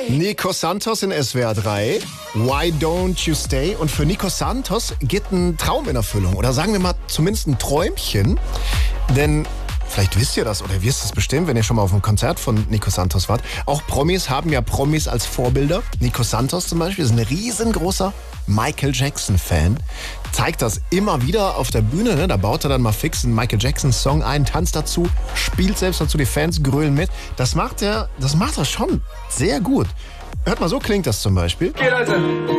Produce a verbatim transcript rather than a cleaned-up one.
Nico Santos in S W R drei. Why don't you stay? Und für Nico Santos geht ein Traum in Erfüllung. Oder sagen wir mal zumindest ein Träumchen. Denn vielleicht wisst ihr das oder ihr wisst es bestimmt, wenn ihr schon mal auf einem Konzert von Nico Santos wart. Auch Promis haben ja Promis als Vorbilder. Nico Santos zum Beispiel ist ein riesengroßer Michael Jackson-Fan. Zeigt das immer wieder auf der Bühne. Ne? Da baut er dann mal fix einen Michael Jackson-Song ein, tanzt dazu, spielt selbst dazu, die Fans grölen mit. Das macht er, das macht er schon sehr gut. Hört mal, so klingt das zum Beispiel. Geht also.